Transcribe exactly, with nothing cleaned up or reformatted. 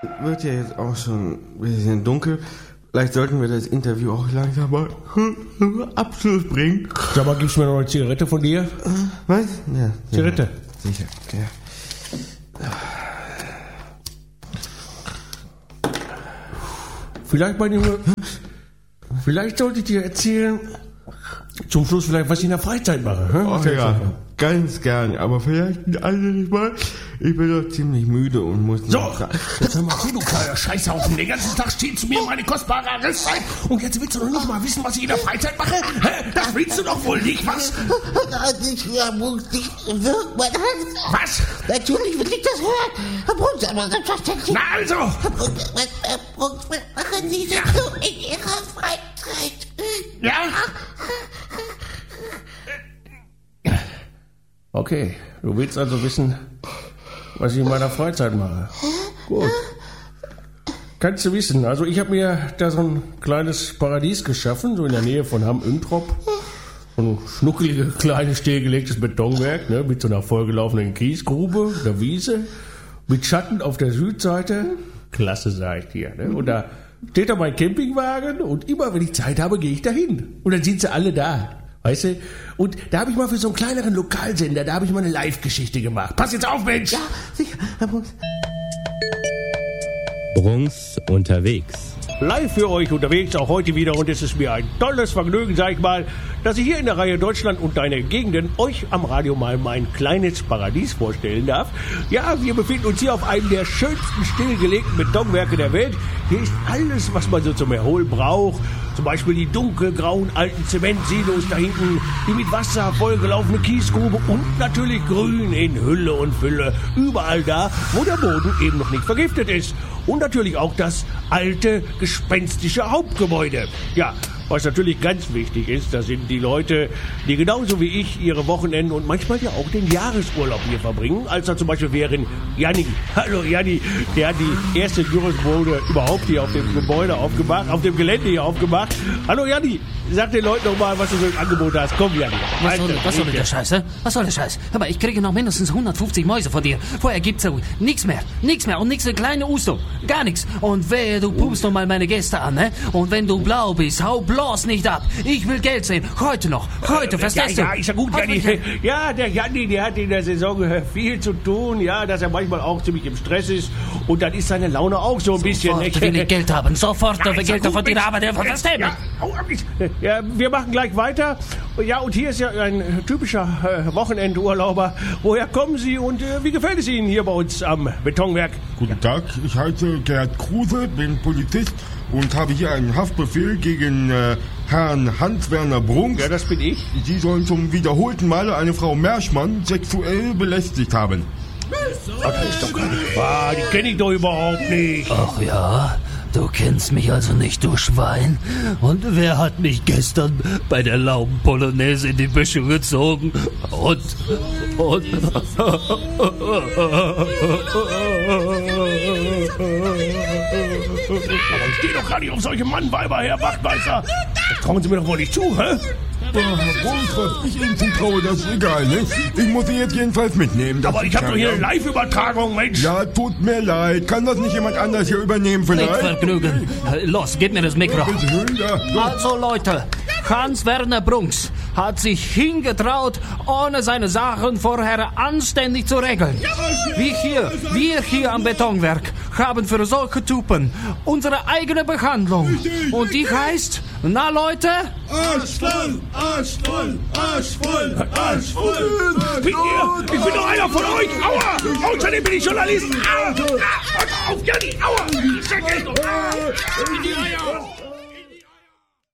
wird ja jetzt auch schon ein bisschen dunkel. Vielleicht sollten wir das Interview auch langsam mal Abschluss bringen. Sag mal, gibst du mir noch eine Zigarette von dir? Was? Ja. Zigarette. Ja, sicher, ja. Vielleicht, mein Junge, vielleicht sollte ich dir erzählen, zum Schluss vielleicht, was ich in der Freizeit mache. Hm? Oh, ja, ganz gern, aber vielleicht ein anderes Mal. Ich bin doch ziemlich müde und muss So, noch... jetzt hör mal zu, du kleiner Scheißhaufen. Den ganzen Tag steht zu mir meine kostbare Arrestzeit. Und jetzt willst du doch nicht mal wissen, was ich in der Freizeit mache? Hä? Das willst du doch wohl nicht, was? Ich muss nicht wirken, mein Herz. Was? Natürlich will ich das hören. Herr Bruns, aber selbstverständlich. Na also! Herr Bruns, Herr Bruns, was machen Sie denn so in Ihrer Freizeit? Ja? Okay, du willst also wissen, was ich in meiner Freizeit mache. Gut. Kannst du wissen, also ich habe mir da so ein kleines Paradies geschaffen, so in der Nähe von Hamm-Üntrop. So ein schnuckeliges, kleines, stillgelegtes Betonwerk, ne, mit so einer vollgelaufenen Kiesgrube, der Wiese, mit Schatten auf der Südseite. Klasse, sag ich dir. Ne? Und da steht da mein Campingwagen und immer, wenn ich Zeit habe, gehe ich dahin. Und dann sind sie alle da. Weißt du? Und da habe ich mal für so einen kleineren Lokalsender, da habe ich mal eine Live-Geschichte gemacht. Pass jetzt auf, Mensch! Ja, sicher, Herr Bruns. Bruns unterwegs. Live für euch unterwegs, auch heute wieder. Und es ist mir ein tolles Vergnügen, sag ich mal, dass ich hier in der Reihe Deutschland und deine Gegenden euch am Radio mal mein kleines Paradies vorstellen darf. Ja, wir befinden uns hier auf einem der schönsten stillgelegten Betonwerke der Welt. Hier ist alles, was man so zum Erholen braucht. Zum Beispiel die dunkelgrauen alten Zementsilos da hinten, die mit Wasser vollgelaufene Kiesgrube und natürlich grün in Hülle und Fülle. Überall da, wo der Boden eben noch nicht vergiftet ist. Und natürlich auch das alte, gespenstische Hauptgebäude. Ja, was natürlich ganz wichtig ist, das sind die Leute, die genauso wie ich ihre Wochenenden und manchmal ja auch den Jahresurlaub hier verbringen. Als da zum Beispiel wäre Janni. Hallo Janni, der hat die erste Gyros-Bude überhaupt hier auf dem Gebäude aufgemacht, auf dem Gelände hier aufgemacht. Hallo Janni, sag den Leuten doch mal, was du so im Angebot hast. Komm Janni. Was soll, was soll der Scheiß, hä? Was soll der Scheiß? Hör mal, ich kriege noch mindestens hundertfünfzig Mäuse von dir. Vorher gibt's ja nichts mehr. Nichts mehr und nichts eine kleine Usto. Gar nichts. Und wehe, du pupst noch mal meine Gäste an, ne? Und wenn du blau bist, hau bloß nicht ab. Ich will Geld sehen. Heute noch. Heute, verstehst ja, du? Ja, ist ja gut, Janni. Ja, der Janni, der hat in der Saison viel zu tun. Ja, dass er manchmal auch ziemlich im Stress ist. Und dann ist seine Laune auch so ein bisschen... Sofort will ich Geld haben. Sofort ja, will ich Geld gut, von dir haben. Das Thema. Ja, hau ab, ja, wir machen gleich weiter. Ja, und hier ist ja ein typischer äh, Wochenendurlauber. Woher kommen Sie und äh, wie gefällt es Ihnen hier bei uns am Betonwerk? Guten Tag, ich heiße Gerd Kruse, bin Polizist und habe hier einen Haftbefehl gegen äh, Herrn Hans-Werner Brunks. Ja, das bin ich. Sie sollen zum wiederholten Male eine Frau Merschmann sexuell belästigt haben. Ach, das ist doch gar nicht wahr, die kenne ich doch überhaupt nicht. Ach ja, du kennst mich also nicht, du Schwein. Und wer hat mich gestern bei der Laubenpolonaise in die Büsche gezogen? Und... und... Aber ich stehe doch gar nicht auf solche Mannweiber, Herr Wachtmeister. Das trauen Sie mir doch wohl nicht zu, hä? Herr Brunks, was ich Ihnen zutraue, das ist egal, ne? Ich muss Sie jetzt jedenfalls mitnehmen. Aber ich habe doch hier eine Live-Übertragung, Mensch. Ja, tut mir leid. Kann das nicht jemand anders hier übernehmen vielleicht? Mit Vergnügen. Los, gib mir das Mikro. Ja, ja. Also Leute, Hans-Werner Brunks hat sich hingetraut, ohne seine Sachen vorher anständig zu regeln. Wir hier, wir hier am Betonwerk haben für solche Typen unsere eigene Behandlung. Und die heißt, na Leute? Arschvoll, Arschvoll, Arschvoll, Arschvoll. Bin ihr? Ich bin doch einer von euch. Aua! Außerdem bin ich Journalist. Aua! Auf, Janni, aua!